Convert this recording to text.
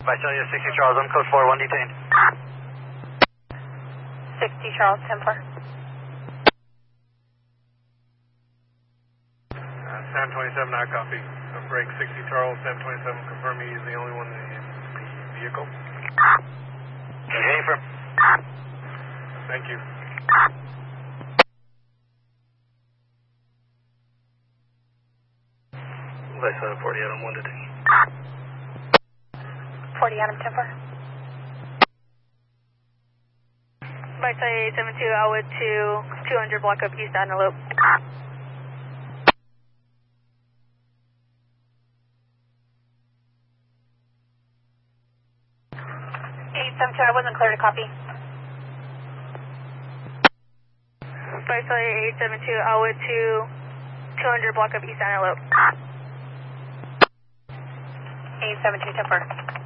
Visalia 60 Charles, I'm code 4, 1 detained. 60 Charles, 10-4. Sam 27, I copy. Break 60 Charles, Sam 27, confirm he is the only one in the vehicle. Okay, for. Thank you. Visalia 40 Adam, 1 detained. 40 Adam, 10-4. Visalia 872, Elwood to 200 block up East Antelope. 872, I wasn't clear to copy. Visalia 872, Elwood to 200 block up East Antelope. 872, 10-4.